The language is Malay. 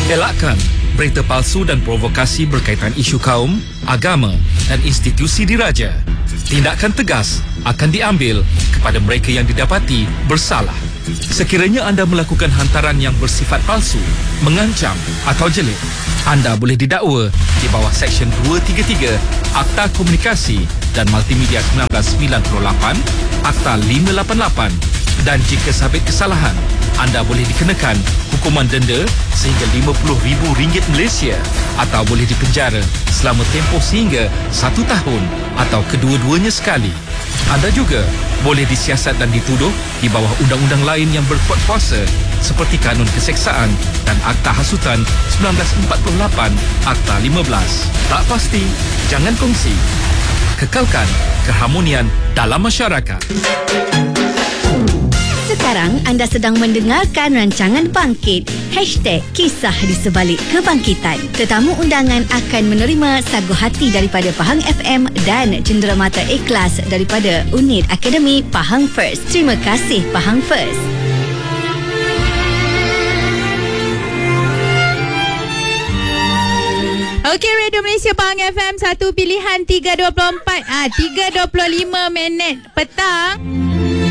Elakkan berita palsu dan provokasi berkaitan isu kaum, agama dan institusi diraja. Tindakan tegas akan diambil kepada mereka yang didapati bersalah. Sekiranya anda melakukan hantaran yang bersifat palsu, mengancam atau jelik, anda boleh didakwa di bawah Seksyen 233 Akta Komunikasi dan Multimedia 1998, Akta 588, dan jika sabit kesalahan, anda boleh dikenakan hukuman denda sehingga RM50,000 Malaysia atau boleh dipenjara selama tempoh sehingga 1 tahun atau kedua-duanya sekali. Anda juga boleh disiasat dan dituduh di bawah undang-undang lain yang berkuat kuasa seperti Kanun Keseksaan dan Akta Hasutan 1948, Akta 15. Tak pasti, jangan kongsi. Kekalkan keharmonian dalam masyarakat. Sekarang anda sedang mendengarkan rancangan Bangkit. #Kisah di sebalik kebangkitan. Tetamu undangan akan menerima sagu hati daripada Pahang FM dan cenderamata ikhlas daripada Unit Akademi Pahang First. Terima kasih Pahang First. Okey, Radio Malaysia Pahang FM, satu pilihan 3.24 3.25 minit petang.